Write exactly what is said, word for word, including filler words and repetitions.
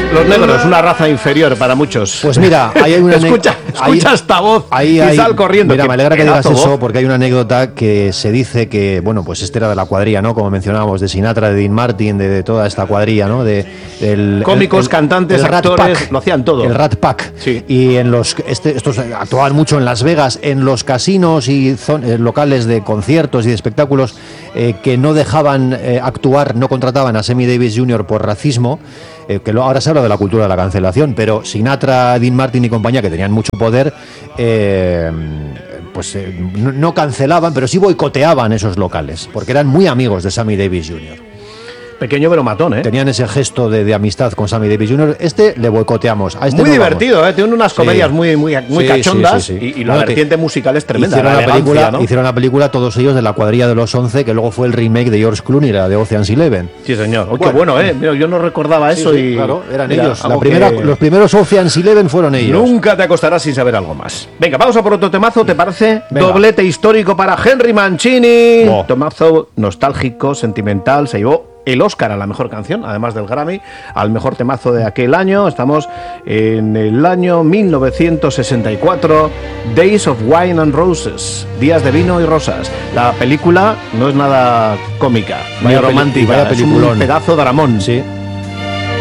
Los negros, una raza inferior para muchos. Pues mira, ahí hay una escucha, ahí, escucha esta voz ahí, y ahí, sal corriendo. Mira, me alegra que digas voz. eso, porque hay una anécdota que se dice que, bueno, pues este era de la cuadrilla, ¿no? Como mencionábamos, de Sinatra, de Dean Martin, de, de toda esta cuadrilla, ¿no? De del, cómicos, el, el, cantantes, el actores, Pack, lo hacían todo. El Rat Pack. Sí. Y en los este, estos actuaban mucho en Las Vegas, en los casinos y zon, eh, locales de conciertos y de espectáculos eh, que no dejaban eh, actuar, no contrataban a Sammy Davis junior por racismo. Eh, que lo, ahora se habla de la cultura de la cancelación, pero Sinatra, Dean Martin y compañía, que tenían mucho poder, eh, pues eh, no, no cancelaban, pero sí boicoteaban esos locales, porque eran muy amigos de Sammy Davis junior Pequeño pero matón, ¿eh? Tenían ese gesto de, de amistad con Sammy Davis junior Este le boicoteamos. A este muy no divertido, vamos. ¿eh? Tiene unas comedias sí. muy, muy, muy sí, cachondas sí, sí, sí. y, y la bueno, vertiente musical es tremenda. Hicieron la la, película, elegancia, ¿no? hicieron la película todos ellos de la cuadrilla de los once, que luego fue el remake de George Clooney, la de Ocean's Eleven. Sí, señor. Oh, Bueno. qué bueno, ¿eh? Mira, yo no recordaba Sí, eso sí, y... claro, eran mira, ellos. La algo primera, que... Los primeros Ocean's Eleven fueron ellos. Nunca te acostarás sin saber algo más. Venga, vamos a por otro temazo, ¿te parece? Venga. Doblete histórico para Henry Mancini. Oh. Temazo nostálgico, sentimental, se llevó el Oscar a la mejor canción, además del Grammy, al mejor temazo de aquel año. Estamos en el año mil novecientos sesenta y cuatro, Days of Wine and Roses, Días de Vino y Rosas. La película no es nada cómica, Vaya ni romántica, peli- vaya es un peliculón. pedazo de dramón. Sí.